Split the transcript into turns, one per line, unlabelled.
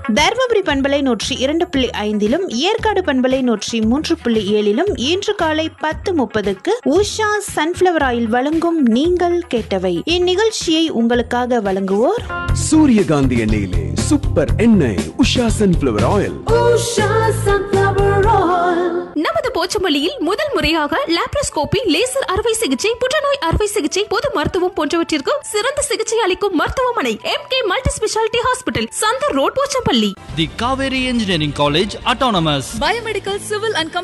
தர்மபுரி பண்பலை 102.5 ஏற்காடு பண்பலை 103.7 இன்று காலை 10:30 உஷா சன்ஃபிளவர் ஆயில் வழங்கும் நீங்கள் கேட்டவை. இந்நிகழ்ச்சியை உங்களுக்காக வழங்குவோர்
சூரியகாந்தி எண்ணெயிலே சூப்பர் எண்ணெய் உஷா சன்ஃபிளவர் ஆயில்.
நமது போச்சமல்லியில் முதல் முறையாக லாப்ரோஸ்கோபி, லேசர் அறுவை சிகிச்சை, புற்றுநோய் அறுவை சிகிச்சை, பொது மருத்துவம் போன்றவற்றிற்கு சிறந்த சிகிச்சை அளிக்கும் மருத்துவமனை MK multi speciality hospital, Chandar road, Pochampalli.
The Kaveri Engineering College Autonomous.
Biomedical, Civil and